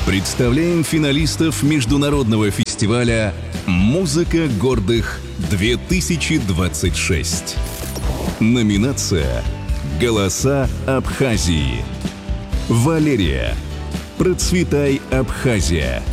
Представляем финалистов международного фестиваля «Музыка гордых-2026». Номинация «Голоса Абхазии». Валерия. Процветай, Абхазия.